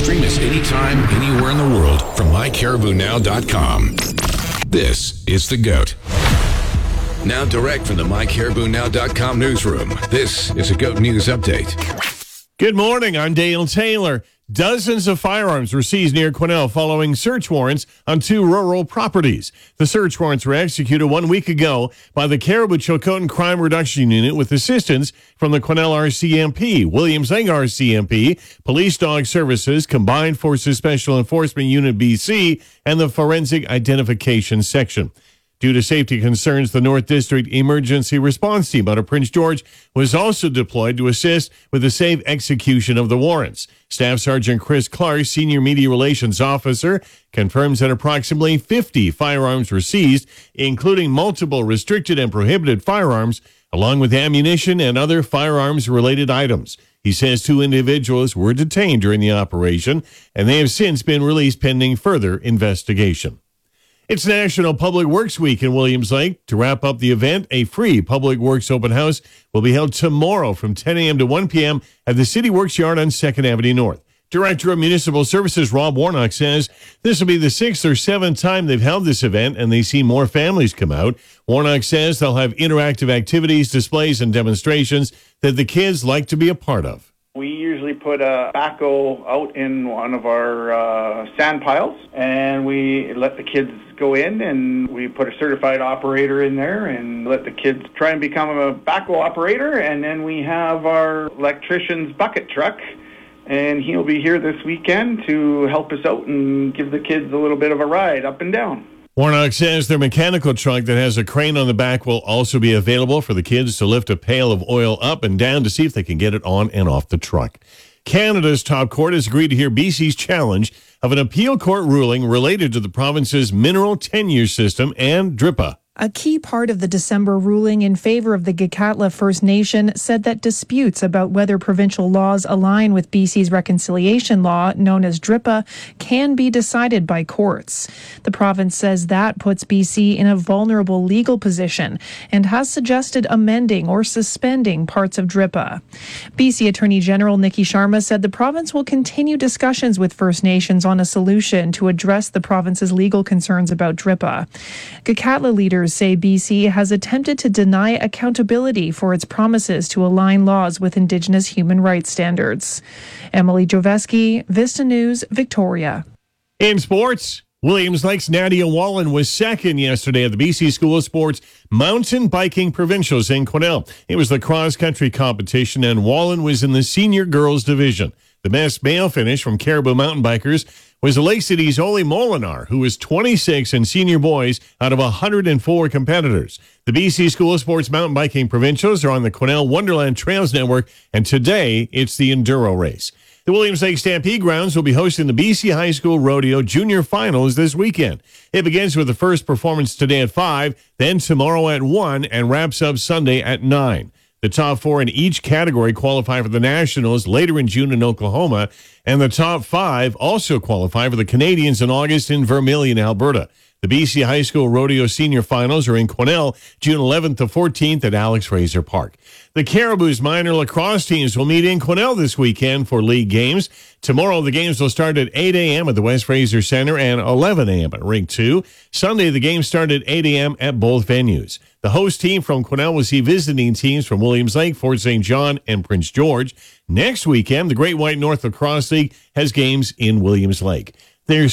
Stream us anytime, anywhere in the world from mycaribounow.com. This is The GOAT. Now direct from the mycaribounow.com newsroom, this is a GOAT News Update. Good morning, I'm Dale Taylor. Dozens of firearms were seized near Quesnel following search warrants on 2 rural properties. The search warrants were executed 1 week ago by the Caribou-Chilcotin Crime Reduction Unit with assistance from the Quesnel RCMP, Williams Lake RCMP, Police Dog Services, Combined Forces Special Enforcement Unit BC, and the Forensic Identification Section. Due to safety concerns, the North District Emergency Response Team out of Prince George was also deployed to assist with the safe execution of the warrants. Staff Sergeant Chris Clark, Senior Media Relations Officer, confirms that approximately 50 firearms were seized, including multiple restricted and prohibited firearms, along with ammunition and other firearms-related items. He says 2 individuals were detained during the operation, and they have since been released pending further investigation. It's National Public Works Week in Williams Lake. To wrap up the event, a free Public Works open house will be held tomorrow from 10 a.m. to 1 p.m. at the City Works Yard on 2nd Avenue North. Director of Municipal Services Rob Warnock says this will be the 6th or 7th time they've held this event, and they see more families come out. Warnock says they'll have interactive activities, displays, and demonstrations that the kids like to be a part of. We usually put a backhoe out in one of our sand piles, and we let the kids go in, and we put a certified operator in there and let the kids try and become a backhoe operator. And then we have our electrician's bucket truck, and he'll be here this weekend to help us out and give the kids a little bit of a ride up and down. Warnock says their mechanical truck that has a crane on the back will also be available for the kids to lift a pail of oil up and down to see if they can get it on and off the truck. Canada's top court has agreed to hear BC's challenge of an appeal court ruling related to the province's mineral tenure system and DRIPA. A key part of the December ruling in favor of the Gitxaala First Nation said that disputes about whether provincial laws align with BC's reconciliation law, known as DRIPA, can be decided by courts. The province says that puts BC in a vulnerable legal position and has suggested amending or suspending parts of DRIPA. BC Attorney General Nikki Sharma said the province will continue discussions with First Nations on a solution to address the province's legal concerns about DRIPA. Gitxaala leaders say BC has attempted to deny accountability for its promises to align laws with Indigenous human rights standards. Emily Joveski, Vista News, Victoria. In sports, Williams Lake's Nadia Wallen was second yesterday at the BC School of Sports Mountain Biking Provincials in Quesnel. It was the cross-country competition, and Wallen was in the senior girls division. The best male finish from Caribou Mountain Bikers was the Lake City's Ole Molinar, who was 26 in senior boys out of 104 competitors. The BC School of Sports Mountain Biking Provincials are on the Quesnel Wonderland Trails Network, and today it's the Enduro race. The Williams Lake Stampede Grounds will be hosting the BC High School Rodeo Junior Finals this weekend. It begins with the first performance today at 5, then tomorrow at 1, and wraps up Sunday at 9. The top 4 in each category qualify for the Nationals later in June in Oklahoma, and the top 5 also qualify for the Canadians in August in Vermilion, Alberta. The BC High School Rodeo Senior Finals are in Quesnel, June 11th to 14th at Alex Fraser Park. The Caribou's minor lacrosse teams will meet in Quesnel this weekend for league games. Tomorrow, the games will start at 8 a.m. at the West Fraser Center and 11 a.m. at Rink 2. Sunday, the games start at 8 a.m. at both venues. The host team from Quesnel will see visiting teams from Williams Lake, Fort St. John, and Prince George. Next weekend, the Great White North Lacrosse League has games in Williams Lake. There's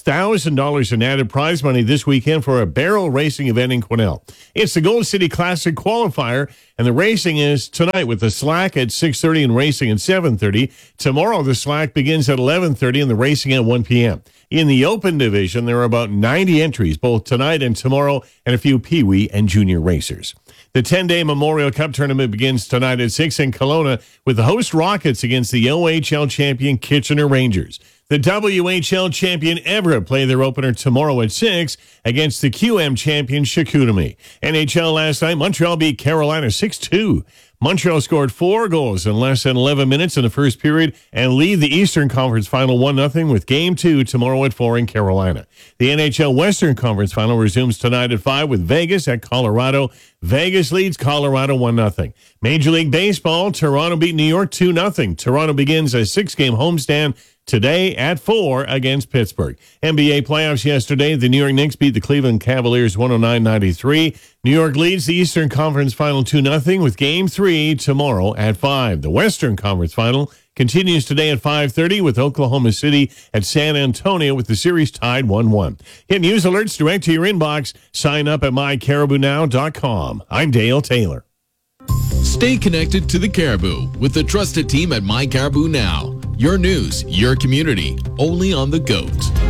$6,000 in added prize money this weekend for a barrel racing event in Quesnel. It's the Gold City Classic qualifier, and the racing is tonight with the slack at 6:30 and racing at 7:30. Tomorrow, the slack begins at 11:30 and the racing at 1 p.m. In the open division, there are about 90 entries, both tonight and tomorrow, and a few peewee and junior racers. The 10-day Memorial Cup tournament begins tonight at 6 in Kelowna with the host Rockets against the OHL champion Kitchener Rangers. The WHL champion Everett play their opener tomorrow at 6 against the QM champion Chicoutimi. NHL last night, Montreal beat Carolina 6-2. Montreal scored 4 goals in less than 11 minutes in the first period and lead the Eastern Conference Final 1-0 with Game 2 tomorrow at 4 in Carolina. The NHL Western Conference Final resumes tonight at 5 with Vegas at Colorado. Vegas leads Colorado 1-0. Major League Baseball, Toronto beat New York 2-0. Toronto begins a 6-game homestand today at 4 against Pittsburgh. NBA playoffs yesterday. The New York Knicks beat the Cleveland Cavaliers 109-93. New York leads the Eastern Conference Final 2-0 with Game 3 tomorrow at 5. The Western Conference Final continues today at 5:30 with Oklahoma City at San Antonio with the series tied 1-1. Get news alerts direct to your inbox. Sign up at mycaribounow.com. I'm Dale Taylor. Stay connected to the Caribou with the trusted team at My Caribou Now. Your news, your community, only on the GOAT.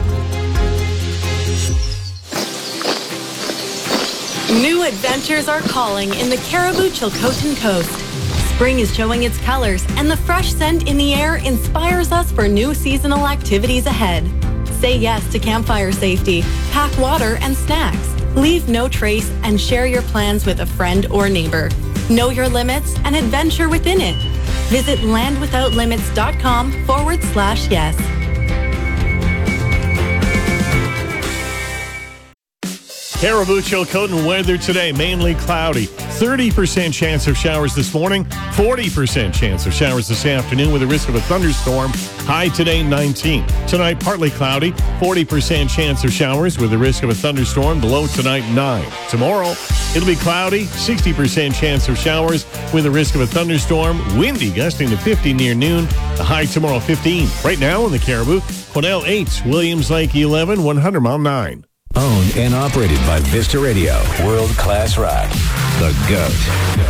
New adventures are calling in the Caribou Chilcotin Coast. Spring is showing its colors, and the fresh scent in the air inspires us for new seasonal activities ahead. Say yes to campfire safety, pack water and snacks, leave no trace, and share your plans with a friend or neighbor. Know your limits and adventure within it. Visit landwithoutlimits.com/yes. Caribou Chilcotin weather today, mainly cloudy. 30% chance of showers this morning, 40% chance of showers this afternoon with a risk of a thunderstorm. High today, 19. Tonight, partly cloudy, 40% chance of showers with a risk of a thunderstorm. Below tonight, 9. Tomorrow, it'll be cloudy, 60% chance of showers with a risk of a thunderstorm. Windy, gusting to 50 near noon. The high tomorrow, 15. Right now in the Caribou, Quesnel 8, Williams Lake 11, 100 Mile 9. Owned and operated by Vista Radio. World-class rock. The GOAT.